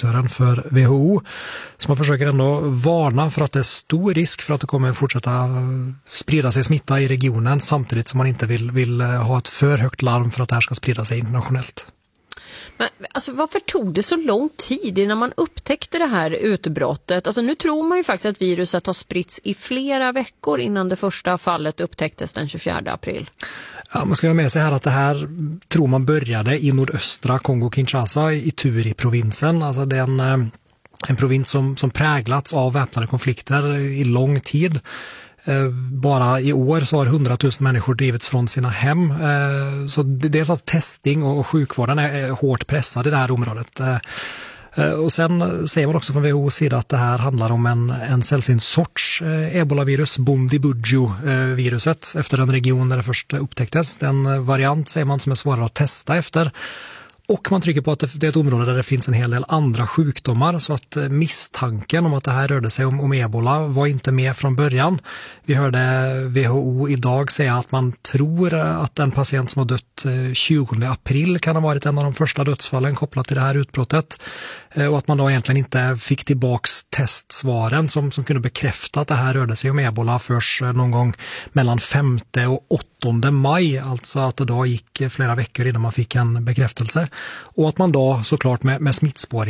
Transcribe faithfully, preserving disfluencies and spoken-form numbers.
generaldirektören för W H O, som man försöker ändå varna för att det är stor risk för att det kommer fortsätta sprida sig smitta i regionen, samtidigt som man inte vill, vill ha ett för högt larm för att det här ska sprida sig internationellt. Men alltså, varför tog det så lång tid innan man upptäckte det här utbrottet? Alltså, nu tror man ju faktiskt att viruset har spritts i flera veckor innan det första fallet upptäcktes den tjugofjärde april. Ja, man ska ha med sig här att det här tror man började i nordöstra Kongo-Kinshasa i Ituri-provinsen. Alltså det är en, en provins som, som präglats av väpnade konflikter i lång tid. Bara i år så har hundratusen människor drivits från sina hem. Så dels att testing och sjukvården är hårt pressad i det här området. Och sen säger man också från W H O:s sida att det här handlar om en, en sällsynt sorts ebola-virus, Bundibugyo-viruset, efter den region där det först upptäcktes. Den variant säger man som är svårare att testa efter. Och man trycker på att det är ett område där det finns en hel del andra sjukdomar, så att misstanken om att det här rörde sig om, om ebola var inte med från början. Vi hörde W H O idag säga att man tror att en patient som har dött tjugonde april kan ha varit en av de första dödsfallen kopplat till det här utbrottet, och att man då egentligen inte fick tillbaks testsvaren som, som kunde bekräfta att det här rörde sig om ebola först någon gång mellan femte och åttonde maj, alltså att det då gick flera veckor innan man fick en bekräftelse. Och att man då såklart med, med smittspårning